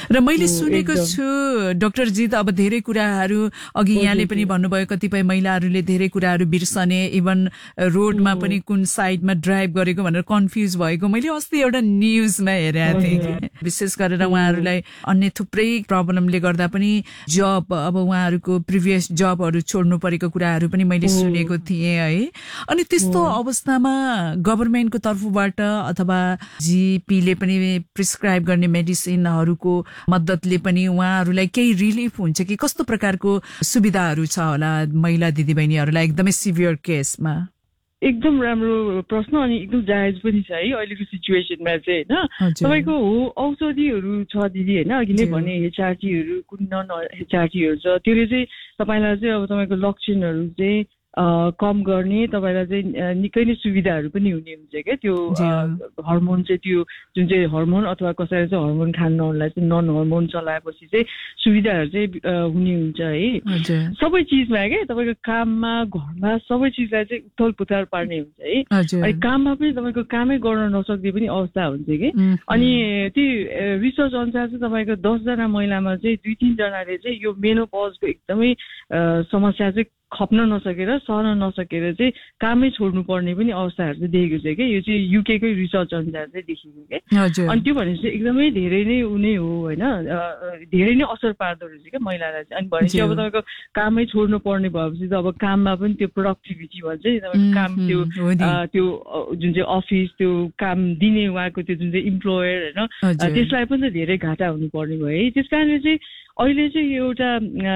र मैले सुनेको छु डाक्टर जी त अब धेरै कुराहरू अघि यहाँले पनि भन्नुभयो कतिपय महिलाहरूले धेरै कुराहरू बिर्सने इभन रोडमा पनि कुन साइडमा ड्राइभ गरेको भनेर कन्फ्युज भएको मैले अस्ति एउटा न्यूजमा हेरेको थिएँ विशेष गरेर उहाँहरूलाई अन्य थुप्रै प्रब्लमले गर्दा पनि जब अब उहाँहरूको प्रिभियस जबहरू छोड्नु परेको कुराहरू पनि मैले सुनेको थिएँ है अनि त्यस्तो अवस्थामा गभर्नमेन्टको तर्फबाट अथवा जीपीले पनि प्रिस्क्राइब गर्ने मेडिसिनहरूको मद्दतले पनि उहाँहरूलाई केही रिलिफ हुन्छ कि कस्तो प्रकारको सुविधाहरू छ होला महिला दिदीबहिनीहरूलाई एकदमै सिभियर केसमा एकदम राम्रो प्रश्न अनि एकदम जायज पनि छ है अहिलेको सिचुएसनमा चाहिँ होइन तपाईँको औषधिहरू छ दिदी होइन अघि नै भने एचआरटीहरू कुन नन एचआरटीहरू छ त्यसले चाहिँ तपाईँलाई चाहिँ अब तपाईँको लक्षणहरू चाहिँ कम गर्ने तपाईँलाई चाहिँ निकै नै सुविधाहरू पनि हुने हुन्छ क्या त्यो हर्मोन चाहिँ त्यो जुन चाहिँ हर्मोन अथवा कसैलाई चाहिँ हर्मोन खान नहुनलाई चाहिँ नन हर्मोन चलाएपछि चाहिँ सुविधाहरू चाहिँ हुने हुन्छ है सबै चिजमा क्या तपाईँको काममा घरमा सबै चिजलाई चाहिँ उथल पुथल पार्ने हुन्छ है अनि काममा पनि तपाईँको कामै गर्न नसक्ने पनि अवस्था हुन्छ कि अनि ती रिसर्च अनुसार चाहिँ तपाईँको 10जना महिलामा चाहिँ 2-3 जनाले चाहिँ यो मेनोपजको एकदमै समस्या चाहिँ खप्न नसकेर सहन नसकेर चाहिँ कामै छोड्नु पर्ने पनि अवस्थाहरू चाहिँ देखेको छ क्या यो चाहिँ युकेकै रिसर्च अनुसार चाहिँ देखिएको क्या अनि त्यो भनेपछि एकदमै धेरै नै उनी हो होइन धेरै नै असर पार्दो रहेछ क्या महिलालाई चाहिँ अनि भनेपछि अब तपाईँको कामै छोड्नु पर्ने भएपछि त अब काममा पनि त्यो प्रोडक्टिभिटी भन्छ नि तपाईँको काम त्यो जुन चाहिँ अफिस त्यो काम दिने उहाँको त्यो जुन चाहिँ इम्प्लोयर होइन त्यसलाई पनि त धेरै घाटा हुनुपर्ने भयो है त्यस कारणले चाहिँ अहिले चाहिँ एउटा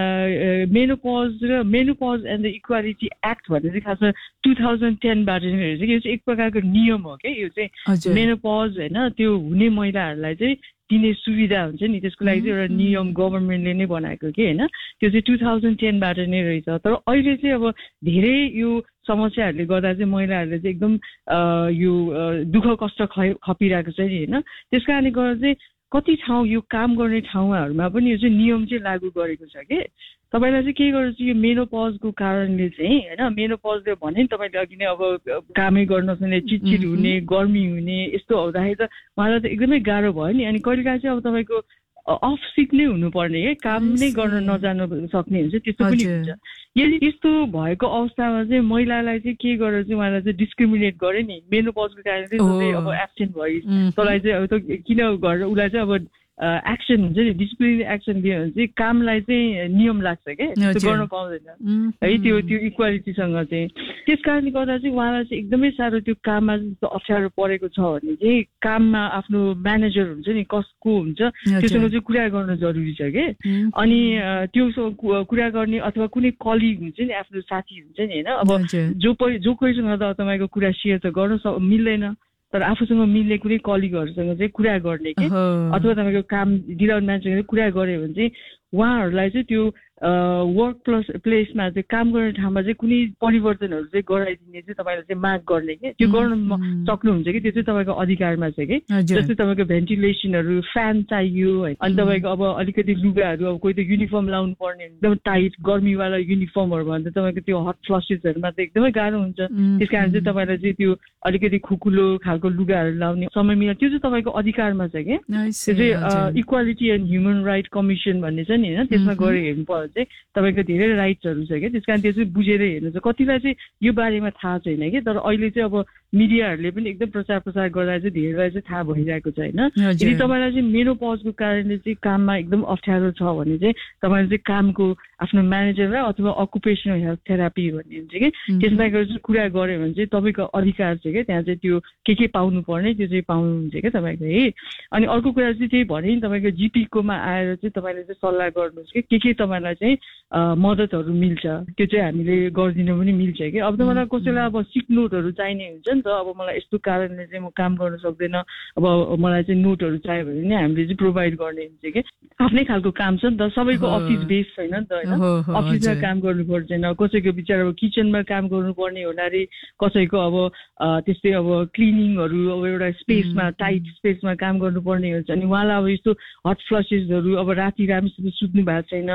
menopause and the equality act भन्ने चाहिँ खासमा 2010बाट नै रहेछ कि यो चाहिँ एक प्रकारको नियम हो क्या यो चाहिँ मेनोपज होइन त्यो हुने महिलाहरूलाई चाहिँ दिने सुविधा हुन्छ नि त्यसको लागि चाहिँ एउटा नियम गभर्मेन्टले नै बनाएको कि होइन त्यो चाहिँ 2010बाट नै रहेछ तर अहिले चाहिँ अब धेरै यो समस्याहरूले गर्दा चाहिँ महिलाहरूले चाहिँ एकदम यो दुःख कष्ट खपिरहेको छ नि होइन त्यस कारणले गर्दा चाहिँ कति ठाउँ यो काम गर्ने ठाउँहरूमा पनि यो चाहिँ नियम चाहिँ लागू गरेको छ कि तपाईँलाई चाहिँ के गर्छ यो मेनोपजको कारणले चाहिँ होइन मेनोपजले भने नि तपाईँले अघि नै अब कामै गर्न नसक्ने चिडचिड हुने गर्मी हुने यस्तो हुँदाखेरि त उहाँलाई त एकदमै गाह्रो भयो नि अनि कहिलेकाहीँ चाहिँ अब तपाईँको अफ सिक नै हुनुपर्ने है काम नै गर्न नजान सक्ने हुन्छ त्यस्तो पनि हुन्छ यदि त्यस्तो भएको अवस्थामा चाहिँ महिलालाई चाहिँ के गरेर चाहिँ उहाँलाई चाहिँ डिस्क्रिमिनेट गरे नि मेनोपजको कारणले चाहिँ अब एब्सेन्ट भयो तँलाई चाहिँ अब त किन गरेर उसलाई चाहिँ अब एक्सन हुन्छ नि डिसिप्लिनरी एक्सन दियो भने चाहिँ कामलाई चाहिँ नियम लाग्छ क्या त्यो गर्न पाउँदैन है त्यो इक्वालिटीसँग चाहिँ त्यस कारणले गर्दा चाहिँ उहाँलाई चाहिँ एकदमै साह्रो त्यो काममा जस्तो अप्ठ्यारो परेको छ भने चाहिँ काममा आफ्नो म्यानेजर हुन्छ नि कसको हुन्छ त्योसँग चाहिँ कुरा गर्न जरुरी छ कि अनि त्यो कुरा गर्ने अथवा कुनै कलिग हुन्छ नि आफ्नो साथी हुन्छ नि होइन अब जो कोहीसँग त तपाईँको कुरा सेयर त गर्न मिल्दैन तर आफूसँग मिल्ने कुनै कलिगहरूसँग चाहिँ कुरा गर्ने कि अथवा तपाईँको काम दिलाउने मान्छेसँग कुरा गऱ्यो भने चाहिँ उहाँहरूलाई चाहिँ त्यो वर्क प्लेसमा चाहिँ काम गर्ने ठाउँमा चाहिँ कुनै परिवर्तनहरू चाहिँ गराइदिने चाहिँ तपाईँले चाहिँ माग गर्ने कि त्यो गर्न सक्नुहुन्छ कि त्यो चाहिँ तपाईँको अधिकारमा छ कि जस्तै तपाईँको भेन्टिलेसनहरू फ्यान चाहियो अनि तपाईँको अब अलिकति लुगाहरू अब कोही त युनिफर्म लाउनु पर्ने एकदम टाइट गर्मीवाला युनिफर्महरू भन्दा तपाईँको त्यो हट फ्लसेसहरूमा त एकदमै गाह्रो हुन्छ त्यस कारण चाहिँ तपाईँलाई चाहिँ त्यो अलिकति खुकुलो खालको लुगाहरू लाउने समय मिला त्यो चाहिँ तपाईँको अधिकारमा छ कि त्यो चाहिँ equality and human right commission भन्ने छ नि होइन त्यसमा गएर हेर्नु पर्यो चाहिँ तपाईँको धेरै राइट्सहरू छ क्या त्यस कारण त्यो चाहिँ बुझेर हेर्नु छ कतिलाई चाहिँ यो बारेमा थाहा छैन कि तर अहिले चाहिँ अब मिडियाहरूले पनि एकदम प्रचार गर्दा चाहिँ धेरैलाई चाहिँ थाहा भइरहेको छ होइन यदि तपाईँलाई चाहिँ मेनोपजको कारणले चाहिँ काममा एकदम अप्ठ्यारो छ भने चाहिँ तपाईँले चाहिँ कामको आफ्नो म्यानेजरलाई अथवा अकुपेसनल हेल्थ थेरापी भन्ने हुन्छ कि त्यसमा गएर चाहिँ कुरा गऱ्यो भने चाहिँ तपाईँको अधिकार छ क्या त्यहाँ चाहिँ त्यो के पाउनु पर्ने त्यो चाहिँ पाउनुहुन्छ क्या तपाईँको है अनि अर्को कुरा चाहिँ त्यही भने नि तपाईँको जिपीकोमा आएर चाहिँ तपाईँले चाहिँ सल्लाह गर्नुहोस् कि के तपाईँलाई चाहिँ मद्दतहरू मिल्छ त्यो चाहिँ हामीले गरिदिनु पनि मिल्छ कि अब तपाईँलाई कसैलाई अब सिक नोटहरू चाहिने हुन्छ नि त अब मलाई यस्तो कारणले चाहिँ म काम गर्न सक्दैन अब मलाई चाहिँ नोटहरू चाहियो भने नि हामीले चाहिँ प्रोभाइड गर्ने हुन्छ कि आफ्नै खालको काम छ नि त सबैको अफिस बेस छैन नि त होइन अफिसमा काम गर्नु पर्दैन कसैको बिचरा अब किचनमा काम गर्नुपर्ने हुनाले कसैको अब त्यस्तै अब क्लिनिङहरू अब एउटा स्पेसमा टाइट स्पेसमा काम गर्नुपर्ने हुन्छ अनि उहाँलाई अब यस्तो हट फ्लसेसहरू अब राति राम्रोसँग सुत्नु भएको छैन होइन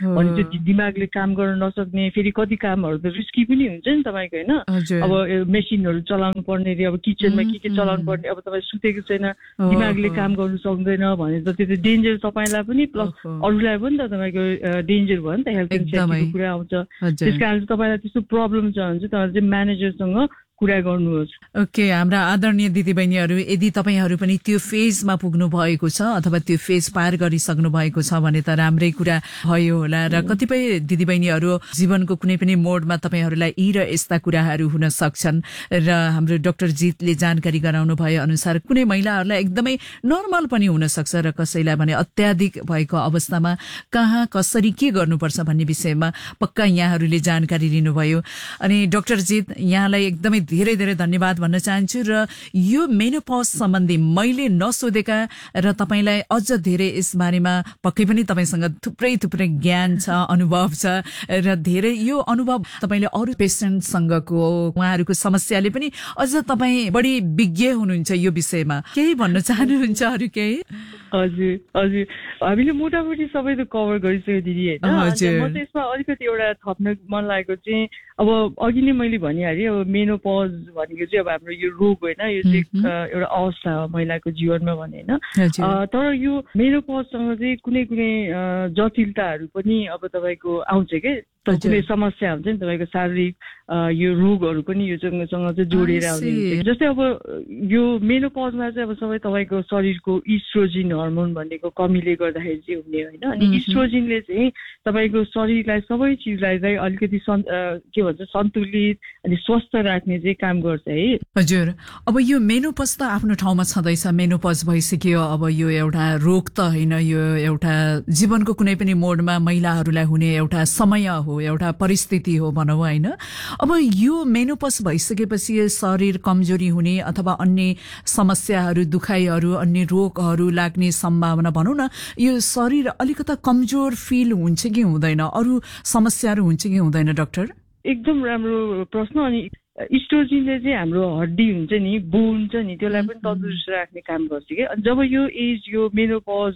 भनेपछि दिमागले काम गर्न नसक्ने, फेरि कति कामहरू त रिस्की पनि हुन्छ नि तपाईँको होइन। अब मेसिनहरू चलाउनु पर्ने, अब किचनमा के चलाउनु पर्ने, अब तपाईँ सुतेको छैन, दिमागले काम गर्नु सक्दैन भने त त्यो त डेन्जर तपाईँलाई पनि प्लस अरूलाई पनि त तपाईँको डेन्जर भयो नि त, हेल्थ एन्ड कुरा आउँछ। त्यस कारण तपाईँलाई त्यस्तो प्रब्लम छ भने चाहिँ तपाईँले चाहिँ म्यानेजरसँग कुरा गर्नुहोस्। ओके, हाम्रा आदरणीय दिदीबहिनीहरू, यदि तपाईँहरू पनि त्यो फेजमा पुग्नु भएको छ अथवा त्यो फेज पार गरिसक्नु भएको छ भने त राम्रै कुरा भयो होला। र कतिपय दिदीबहिनीहरू जीवनको कुनै पनि मोडमा तपाईँहरूलाई यी र यस्ता कुराहरू हुन सक्छन् र हाम्रो डाक्टर जीतले जानकारी गराउनु भए अनुसार कुनै महिलाहरूलाई एकदमै नर्मल पनि हुन सक्छ र कसैलाई भने अत्याधिक भएको अवस्थामा कहाँ कसरी के गर्नुपर्छ भन्ने विषयमा पक्का यहाँहरूले जानकारी लिनुभयो। अनि डाक्टर जीत, यहाँलाई एकदमै धेरै धेरै धन्यवाद भन्न चाहन्छु। र यो मेनोपज सम्बन्धी मैले नसोधेका र तपाईँलाई अझ धेरै यस बारेमा पक्कै पनि तपाईँसँग थुप्रै ज्ञान छ, अनुभव छ र धेरै यो अनुभव तपाईँले अरू पेसेन्टसँगको उहाँहरूको समस्याले पनि अझ तपाईँ बढी विज्ञ हुनुहुन्छ यो विषयमा, केही भन्न चाहनुहुन्छ अरू केही? हजुर हजुर, हामीले मोटामोटी सबै त कभर गरिसक्यो दिदी होइन। म त यसमा अलिकति एउटा थप्न मन लागेको चाहिँ, अब अघि नै मैले भनिहालेँ, अब मेनोपज भनेको चाहिँ अब हाम्रो यो रोग होइन, यो चाहिँ एउटा अवस्था हो महिलाको जीवनमा भने होइन। तर यो मेनोपजसँग चाहिँ कुनै जटिलताहरू पनि अब तपाईँको आउँछ के, कुनै समस्या हुन्छ नि तपाईँको शारीरिक यो रोगहरू पनि योसँग चाहिँ जोडेर आउने हुन्छ। जस्तै अब यो मेनोपजमा चाहिँ अब सबै तपाईँको शरीरको इस्ट्रोजिन हर्मोन भनेको कमीले गर्दाखेरि चाहिँ हुने होइन। अनि इस्ट्रोजिनले चाहिँ तपाईँको शरीरलाई सबै चिजलाई चाहिँ अलिकति के भन्छ सन्तुलित अनि स्वस्थ राख्ने चाहिँ काम गर्छ है। हजुर, अब यो मेनोपज त आफ्नो ठाउँमा छँदैछ, मेनोपज भइसक्यो, अब यो एउटा रोग त होइन, यो एउटा जीवनको कुनै पनि मोडमा महिलाहरूलाई हुने एउटा समय हो, एउटा परिस्थिति हो भनौँ होइन। अब यो मेनोपज भइसकेपछि शरीर कमजोरी हुने अथवा अन्य समस्याहरू, दुखाइहरू, अन्य रोगहरू लाग्ने सम्भावना भनौँ न, यो शरीर अलिकता कमजोर फिल हुन्छ कि हुँदैन, अरू समस्याहरू हुन्छ कि हुँदैन डाक्टर? एकदम राम्रो प्रश्न। अनि इस्ट्रोजिनले चाहिँ हाम्रो हड्डी हुन्छ नि, बोन छ नि, त्यसलाई पनि तन्दुरुस्त राख्ने काम गर्छ कि। अनि जब यो एज यो मेनोपज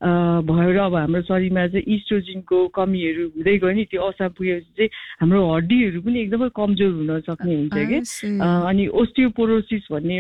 भएर अब हाम्रो शरीरमा चाहिँ इस्ट्रोजिनको कमीहरू हुँदै गयो नि, त्यो अवस्था पुगेपछि चाहिँ हाम्रो हड्डीहरू पनि एकदमै कमजोर हुन सक्ने हुन्छ कि। अनि ओस्टियोपोरोसिस भन्ने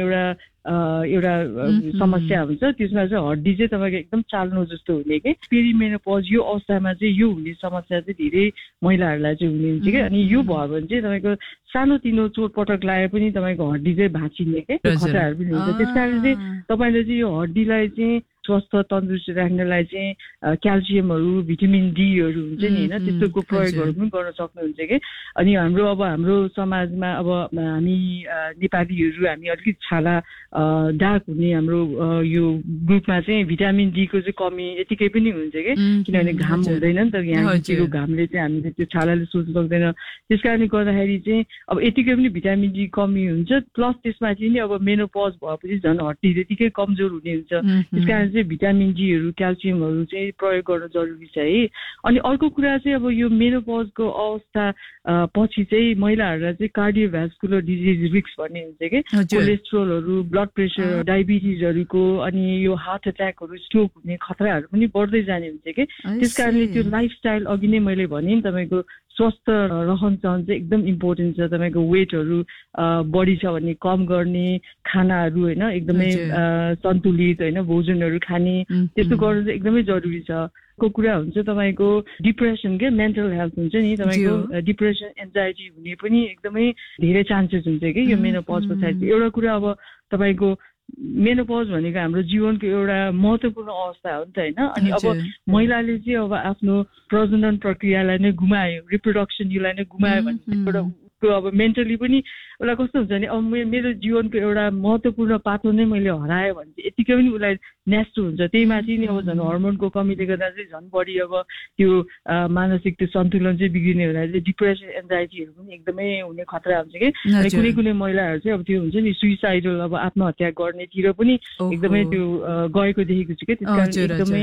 एउटा समस्या हुन्छ, त्यसमा चाहिँ हड्डी चाहिँ तपाईँको एकदम चाल्नो जस्तो हुने कि। पेरिमेनोपज यो अवस्थामा चाहिँ यो हुने समस्या चाहिँ धेरै महिलाहरूलाई चाहिँ हुने हुन्छ कि। अनि यो भयो भने चाहिँ तपाईँको सानोतिनो चोटपटक लाए पनि तपाईँको हड्डी चाहिँ भाँचिने के खतराहरू पनि हुन्छ। त्यस कारण चाहिँ तपाईँले चाहिँ यो हड्डीलाई चाहिँ स्वस्थ तन्दुरुस्त राख्नलाई चाहिँ क्याल्सियमहरू, भिटामिन डीहरू हुन्छ नि होइन, त्यस्तोको प्रयोगहरू पनि गर्न सक्नुहुन्छ कि। अनि हाम्रो समाजमा अब हामी नेपालीहरू हामी अलिकति छाला डार्क हुने हाम्रो यो ग्रुपमा चाहिँ भिटामिन डीको चाहिँ कमी यतिकै पनि हुन्छ कि, किनभने घाम हुँदैन नि त, यहाँ चिरो घामले चाहिँ हामीले त्यो छालाले सोच्नु सक्दैन। त्यस कारणले गर्दाखेरि चाहिँ अब यतिकै पनि भिटामिन डी कमी हुन्छ, प्लस त्यसमा चाहिँ नि अब मेनोपज भएपछि झन् हड्डी त्यतिकै कमजोर हुने हुन्छ। त्यस कारण चाहिँ भिटामिन डीहरू, क्याल्सियमहरू चाहिँ प्रयोग गर्न जरुरी छ है। अनि अर्को कुरा चाहिँ अब यो मेनोपजको अवस्था पछि चाहिँ महिलाहरूलाई चाहिँ कार्डियोभ्यास्कुलर डिजिज रिस्क भन्ने हुन्छ कि, कोलेस्ट्रोलहरू, ब्लड प्रेसर, डायबिटिजहरूको, अनि यो हार्ट एट्याकहरू, स्ट्रोक हुने खतराहरू पनि बढ्दै जाने हुन्छ कि। त्यस कारणले त्यो लाइफस्टाइल अघि नै मैले भने नि तपाईँको स्वस्थ रहन सहन चाहिँ एकदम इम्पोर्टेन्ट छ। तपाईँको वेटहरू बढी छ भने कम गर्ने, खानाहरू होइन एकदमै सन्तुलित होइन भोजनहरू खाने, त्यस्तो गर्नु चाहिँ एकदमै जरुरी छ। को कुरा हुन्छ तपाईँको डिप्रेसन के मेन्टल हेल्थ हुन्छ नि, तपाईँको डिप्रेसन एन्जाइटी हुने पनि एकदमै धेरै चान्सेस हुन्छ कि यो मेनोपज पछाडि। एउटा कुरा अब तपाईँको मेनोपज भनेको हाम्रो जीवनको एउटा महत्त्वपूर्ण अवस्था हो नि त होइन। अनि अब महिलाले चाहिँ अब आफ्नो प्रजनन प्रक्रियालाई नै गुमायो, रिप्रोडक्सन यसलाई नै गुमायो भने एउटा अब मेन्टली पनि उसलाई कस्तो हुन्छ भने अब मेरो जीवनको एउटा महत्त्वपूर्ण पाटो नै मैले हराएँ भने चाहिँ यतिकै पनि उसलाई न्यास्तो हुन्छ। त्यही माथि नि अब झन् हर्मोनको कमीले गर्दा चाहिँ झन् बढी अब त्यो मानसिक त्यो सन्तुलन चाहिँ बिग्रिने हुँदा चाहिँ डिप्रेसन एन्जाइटीहरू पनि एकदमै हुने खतरा हुन्छ कि। कुनै कुनै महिलाहरू चाहिँ अब त्यो हुन्छ नि सुइसाइडल अब आत्महत्या गर्नेतिर पनि एकदमै त्यो गएको देखेको छु कि। त्यस कारण एकदमै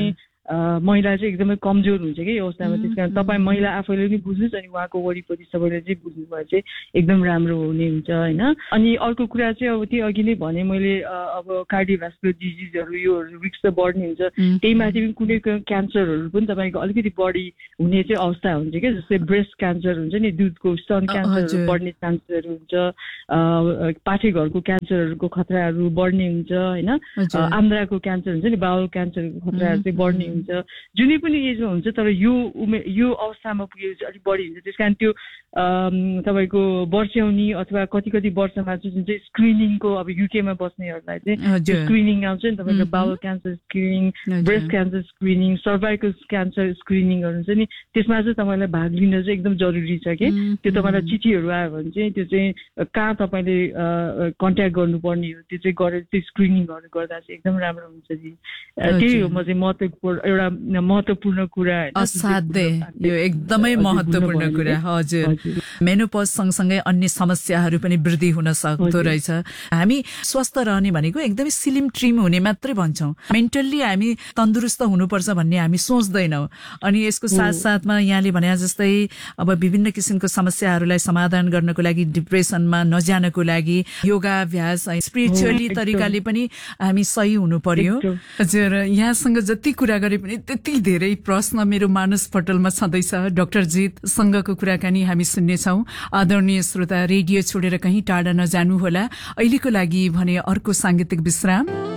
महिला चाहिँ एकदमै कमजोर हुन्छ कि यो अवस्थामा। त्यस कारण तपाईँ महिला आफैले पनि बुझ्नुहोस् अनि उहाँको वरिपरि सबैले चाहिँ बुझ्नु भए चाहिँ एकदम राम्रो हुने हुन्छ होइन। अनि अर्को कुरा चाहिँ अब त्यो अघि नै भने मैले अब कार्डियोभास्कुलर डिजिजहरू यो रिस्क त बढ्ने हुन्छ, त्यही माथि पनि कुनै क्यान्सरहरू पनि तपाईँको अलिकति बढी हुने चाहिँ अवस्था हुन्छ क्या। जस्तै ब्रेस्ट क्यान्सर हुन्छ नि, दुधको स्तन क्यान्सरहरू बढ्ने चान्सेसहरू हुन्छ, पाठेघरको क्यान्सरहरूको खतराहरू बढ्ने हुन्छ होइन, आन्द्राको क्यान्सर हुन्छ नि, बाउल क्यान्सरको खतराहरू चाहिँ बढ्ने हुन्छ जुनै पनि एजमा हुन्छ। तर यो अवस्थामा पुगेपछि अलिक बढी हुन्छ। त्यस कारण त्यो तपाईँको वर्ष्याउनी अथवा कति वर्षमा चाहिँ जुन चाहिँ स्क्रिनिङको अब युकेमा बस्नेहरूलाई चाहिँ स्क्रिनिङ आउँछ नि तपाईँको, bowl cancer screening, breast cancer screening, cervical cancer स्क्रिनिङहरू हुन्छ नि, त्यसमा चाहिँ तपाईँलाई भाग लिन चाहिँ एकदम जरुरी छ कि। त्यो तपाईँलाई चिठीहरू आयो भने चाहिँ त्यो चाहिँ कहाँ तपाईँले कन्ट्याक्ट गर्नुपर्ने हो त्यो चाहिँ गरेर त्यो स्क्रिनिङहरू गर्दा चाहिँ एकदम राम्रो हुन्छ नि। त्यही हो म चाहिँ एउटा महत्त्वपूर्ण कुरा होइन। असाध्यै यो एकदमै महत्त्वपूर्ण कुरा। हजुर, मेनोपज सँगसँगै अन्य समस्याहरू पनि वृद्धि हुन सक्दो रहेछ। हामी स्वस्थ रहने भनेको एकदमै स्लिम ट्रिम हुने मात्रै भन्छौँ, मेन्टल्ली हामी तन्दुरुस्त हुनुपर्छ भन्ने हामी सोच्दैनौँ। अनि यसको साथसाथमा यहाँले भने जस्तै अब विभिन्न किसिमको समस्याहरूलाई समाधान गर्नको लागि, डिप्रेसनमा नजानको लागि योगाभ्यास स्पिरिचुअली तरिकाले पनि हामी सही हुनु पर्यो। हजुर, यहाँसँग जति कुरा गरे पनि त्यति धेरै प्रश्न मेरो मानस पटलमा छँदैछ। डाक्टर जितसँगको कुराकानी हामी सुन्नेछौँ। आदरणीय श्रोता, रेडियो छोडेर कहीँ टाढा नजानुहोला। अहिलेको लागि भने अर्को साङ्गीतिक विश्राम।